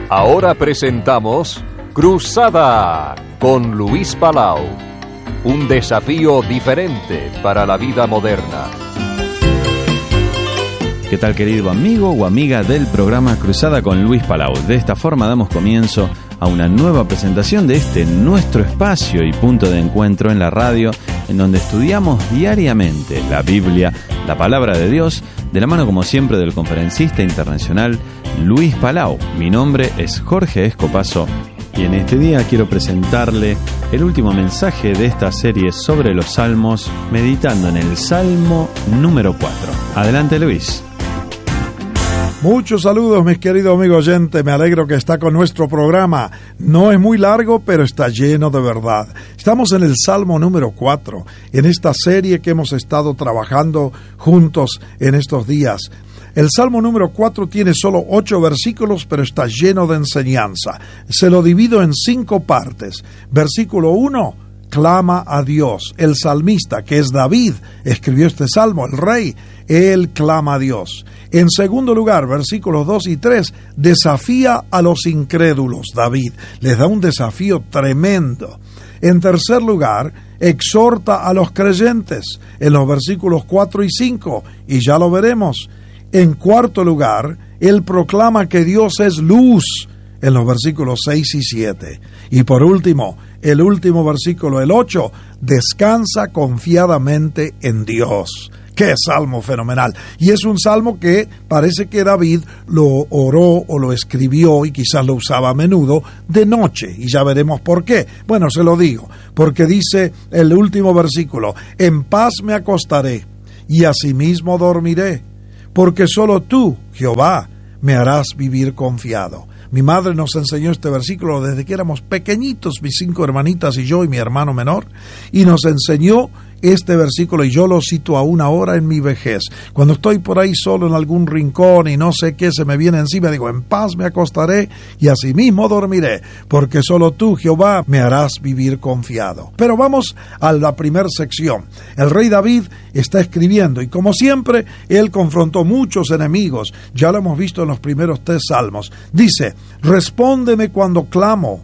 Ahora presentamos Cruzada con Luis Palau. Un desafío diferente para la vida moderna. ¿Qué tal, querido amigo o amiga del programa Cruzada con Luis Palau? De esta forma damos comienzo a una nueva presentación de este nuestro espacio y punto de encuentro en la radio, en donde estudiamos diariamente la Biblia, la palabra de Dios, de la mano como siempre del conferencista internacional Luis Palau. Mi nombre es Jorge Escopazo y en este día quiero presentarle el último mensaje de esta serie sobre los Salmos, meditando en el Salmo número 4. Adelante, Luis. Muchos saludos, mis queridos amigos oyentes. Me alegro que está con nuestro programa. No es muy largo, pero está lleno de verdad. Estamos en el Salmo número 4, en esta serie que hemos estado trabajando juntos en estos días. El Salmo número 4 tiene solo 8 versículos, pero está lleno de enseñanza. Se lo divido en 5 partes. Versículo 1, clama a Dios. El salmista, que es David, escribió este salmo, el rey, él clama a Dios. En segundo lugar, versículos 2 y 3, desafía a los incrédulos. David les da un desafío tremendo. En tercer lugar, exhorta a los creyentes en los versículos 4 y 5, y ya lo veremos. En cuarto lugar, él proclama que Dios es luz en los versículos 6 y 7. Y por último, el último versículo, el 8, descansa confiadamente en Dios. ¡Qué salmo fenomenal! Y es un salmo que parece que David lo oró o lo escribió y quizás lo usaba a menudo de noche. Y ya veremos por qué. Bueno, se lo digo, porque dice el último versículo, en paz me acostaré y asimismo dormiré, porque solo tú, Jehová, me harás vivir confiado. Mi madre nos enseñó este versículo desde que éramos pequeñitos, mis 5 hermanitas y yo y mi hermano menor, y nos enseñó este versículo, y yo lo cito aún ahora en mi vejez. Cuando estoy por ahí solo en algún rincón y no sé qué se me viene encima, digo, en paz me acostaré y asimismo dormiré, porque solo tú, Jehová, me harás vivir confiado. Pero vamos a la primera sección. El rey David está escribiendo y como siempre, él confrontó muchos enemigos. Ya lo hemos visto en los primeros 3 salmos. Dice, respóndeme cuando clamo,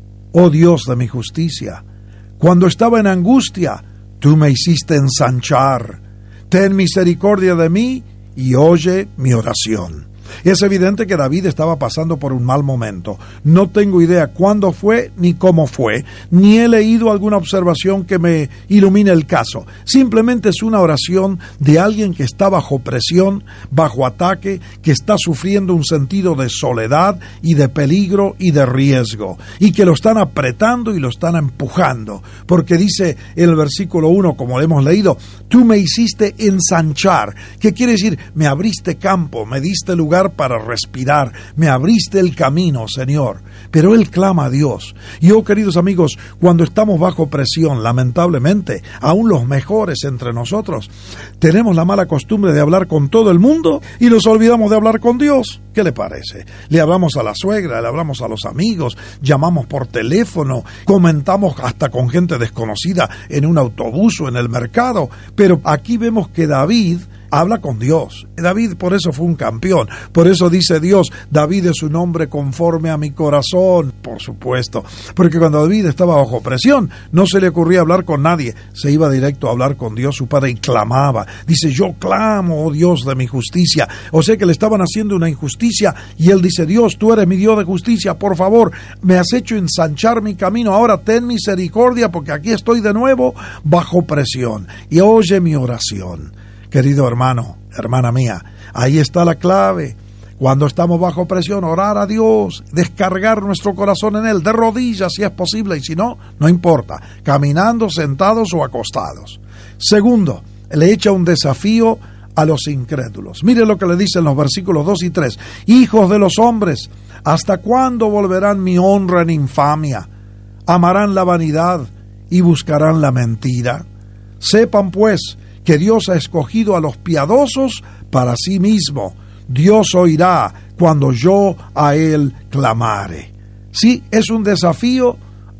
oh Dios de mi justicia. Cuando estaba en angustia, tú me hiciste ensanchar. Ten misericordia de mí y oye mi oración. Es evidente que David estaba pasando por un mal momento. No tengo idea cuándo fue ni cómo fue, ni he leído alguna observación que me ilumine el caso. Simplemente es una oración de alguien que está bajo presión, bajo ataque, que está sufriendo un sentido de soledad y de peligro y de riesgo, y que lo están apretando y lo están empujando, porque dice el versículo 1, como lo hemos leído, tú me hiciste ensanchar. ¿Qué quiere decir? Me abriste campo, me diste lugar para respirar, me abriste el camino, Señor. Pero él clama a Dios. Y queridos amigos, cuando estamos bajo presión, lamentablemente, aún los mejores entre nosotros, tenemos la mala costumbre de hablar con todo el mundo y nos olvidamos de hablar con Dios. ¿Qué le parece? Le hablamos a la suegra, le hablamos a los amigos, llamamos por teléfono, comentamos hasta con gente desconocida en un autobús o en el mercado. Pero aquí vemos que David habla con Dios. David por eso fue un campeón. Por eso dice Dios, David es un hombre conforme a mi corazón. Por supuesto. Porque cuando David estaba bajo presión, no se le ocurría hablar con nadie. Se iba directo a hablar con Dios, su padre, y clamaba. Dice, yo clamo, oh Dios de mi justicia. O sea que le estaban haciendo una injusticia y él dice, Dios, tú eres mi Dios de justicia. Por favor, me has hecho ensanchar mi camino. Ahora ten misericordia porque aquí estoy de nuevo bajo presión. Y oye mi oración. Querido hermano, hermana mía, ahí está la clave. Cuando estamos bajo presión, orar a Dios, descargar nuestro corazón en Él, de rodillas si es posible, y si no, no importa, caminando, sentados o acostados. Segundo, le echa un desafío a los incrédulos. Mire lo que le dicen los versículos 2 y 3. Hijos de los hombres, ¿hasta cuándo volverán mi honra en infamia? ¿Amarán la vanidad y buscarán la mentira? Sepan pues que Dios ha escogido a los piadosos para sí mismo. Dios oirá cuando yo a Él clamare. Sí, es un desafío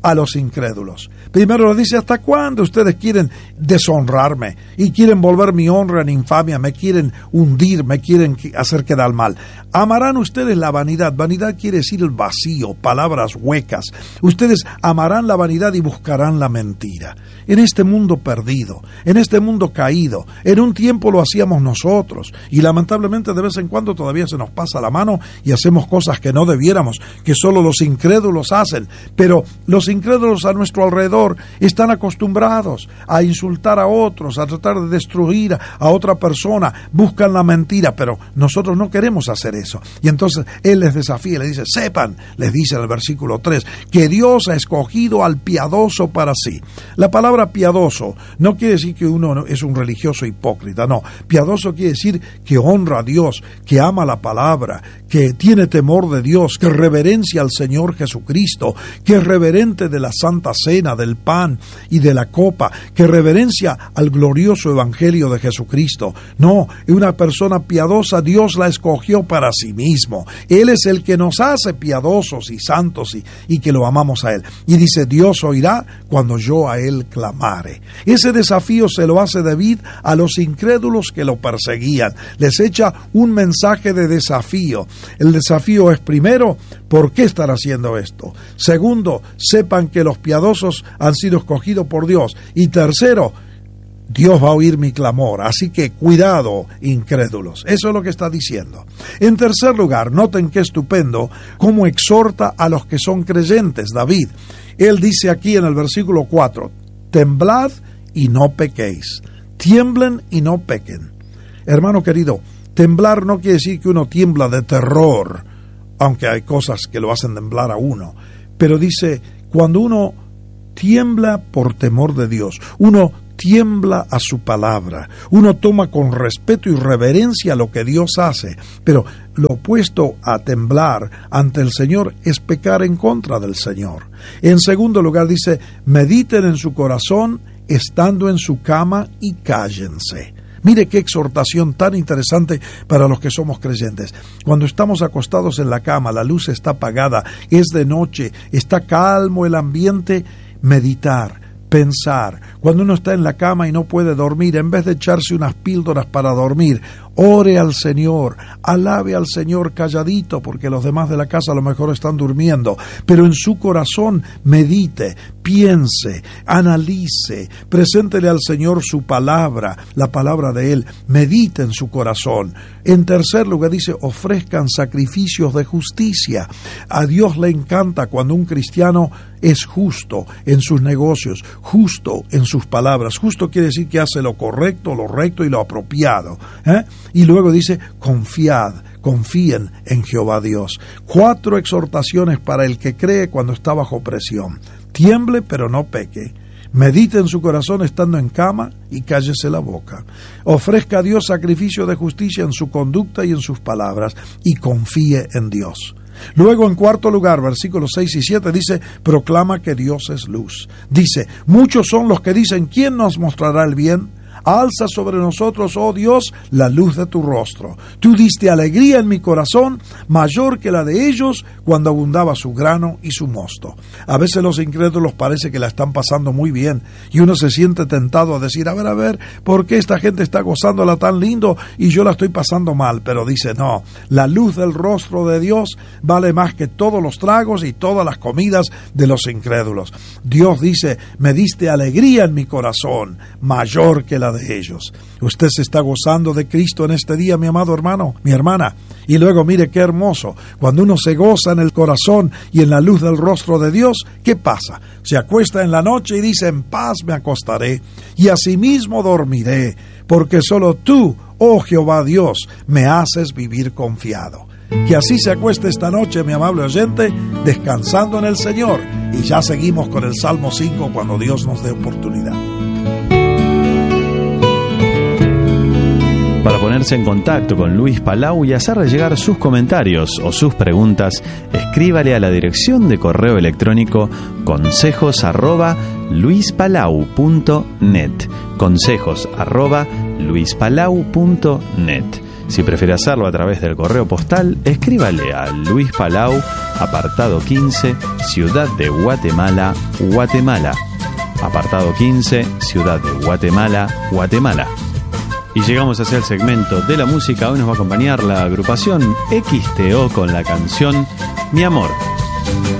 a los incrédulos. Primero le dice, ¿hasta cuándo ustedes quieren deshonrarme y quieren volver mi honra en infamia, me quieren hundir, me quieren hacer quedar mal? Amarán ustedes la vanidad. Vanidad quiere decir el vacío, palabras huecas. Ustedes amarán la vanidad y buscarán la mentira. En este mundo perdido, en este mundo caído, en un tiempo lo hacíamos nosotros y lamentablemente de vez en cuando todavía se nos pasa la mano y hacemos cosas que no debiéramos, que solo los incrédulos hacen. Pero los incrédulos a nuestro alrededor están acostumbrados a insultar a otros, a tratar de destruir a otra persona, buscan la mentira, pero nosotros no queremos hacer eso. Y entonces Él les desafía, les dice, sepan, les dice en el versículo 3, que Dios ha escogido al piadoso para sí. La palabra piadoso no quiere decir que uno es un religioso hipócrita, no. Piadoso quiere decir que honra a Dios, que ama la palabra, que tiene temor de Dios, que reverencia al Señor Jesucristo, que es reverente de la Santa Cena, del pan y de la copa, que reverencia al glorioso Evangelio de Jesucristo. No, una persona piadosa Dios la escogió para sí mismo. Él es el que nos hace piadosos y santos y que lo amamos a Él. Y dice, Dios oirá cuando yo a Él clamare. Ese desafío se lo hace David a los incrédulos que lo perseguían. Les echa un mensaje de desafío. El desafío es, primero, ¿por qué estar haciendo esto? Segundo, sepan que los piadosos han sido escogidos por Dios. Y tercero, Dios va a oír mi clamor, así que cuidado, incrédulos. Eso es lo que está diciendo. En tercer lugar, noten qué estupendo cómo exhorta a los que son creyentes, David. Él dice aquí en el versículo 4, temblad y no pequéis, tiemblen y no pequen. Hermano querido, temblar no quiere decir que uno tiembla de terror, aunque hay cosas que lo hacen temblar a uno, pero dice, cuando uno tiembla por temor de Dios, uno tiembla a su palabra, uno toma con respeto y reverencia lo que Dios hace, pero lo opuesto a temblar ante el Señor es pecar en contra del Señor. En segundo lugar dice, mediten en su corazón estando en su cama y cállense. Mire qué exhortación tan interesante para los que somos creyentes. Cuando estamos acostados en la cama, la luz está apagada, es de noche, está calmo el ambiente, meditar, pensar. Cuando uno está en la cama y no puede dormir, en vez de echarse unas píldoras para dormir, ore al Señor, alabe al Señor calladito, porque los demás de la casa a lo mejor están durmiendo, pero en su corazón medite, piense, analice, preséntele al Señor su palabra, la palabra de Él, medite en su corazón. En tercer lugar dice, ofrezcan sacrificios de justicia. A Dios le encanta cuando un cristiano es justo en sus negocios, justo en sus palabras. Justo quiere decir que hace lo correcto, lo recto y lo apropiado. Y luego dice, confíen en Jehová Dios. 4 exhortaciones para el que cree cuando está bajo presión. Tiemble, pero no peque. Medite en su corazón estando en cama y cállese la boca. Ofrezca a Dios sacrificio de justicia en su conducta y en sus palabras y confíe en Dios. Luego, en cuarto lugar, versículos 6 y 7, dice, proclama que Dios es luz. Dice, muchos son los que dicen, ¿quién nos mostrará el bien? Alza sobre nosotros, oh Dios, la luz de tu rostro. Tú diste alegría en mi corazón, mayor que la de ellos, cuando abundaba su grano y su mosto. A veces los incrédulos parece que la están pasando muy bien, y uno se siente tentado a decir, a ver, ¿por qué esta gente está gozándola tan lindo y yo la estoy pasando mal? Pero dice, no, la luz del rostro de Dios vale más que todos los tragos y todas las comidas de los incrédulos. Dios dice, me diste alegría en mi corazón, mayor que la de ellos. Usted se está gozando de Cristo en este día, mi amado hermano, mi hermana. Y luego mire qué hermoso, cuando uno se goza en el corazón y en la luz del rostro de Dios, ¿qué pasa? Se acuesta en la noche y dice, en paz me acostaré y asimismo dormiré, porque solo tú, oh Jehová Dios, me haces vivir confiado. Que así se acueste esta noche, mi amable oyente, descansando en el Señor. Y ya seguimos con el Salmo 5 cuando Dios nos dé oportunidad. Para ponerse en contacto con Luis Palau y hacerle llegar sus comentarios o sus preguntas, escríbale a la dirección de correo electrónico consejos@luispalau.net. consejos@luispalau.net. Si prefiere hacerlo a través del correo postal, escríbale a Luis Palau, apartado 15, Ciudad de Guatemala, Guatemala. Apartado 15, Ciudad de Guatemala, Guatemala. Y llegamos hacia el segmento de la música. Hoy nos va a acompañar la agrupación XTO con la canción Mi Amor.